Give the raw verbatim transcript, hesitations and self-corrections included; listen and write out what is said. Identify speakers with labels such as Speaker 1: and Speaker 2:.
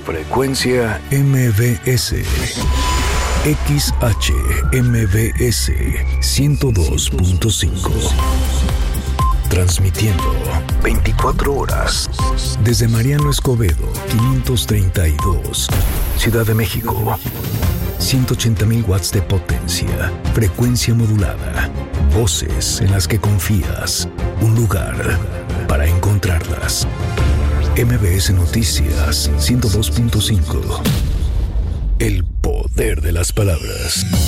Speaker 1: Frecuencia M B S. X H M B S ciento dos punto cinco. Transmitiendo veinticuatro horas desde Mariano Escobedo, quinientos treinta y dos, Ciudad de México. ciento ochenta mil watts de potencia. Frecuencia modulada. Voces en las que confías. Un lugar para encontrarlas. M B S Noticias ciento dos punto cinco. El poder de las palabras.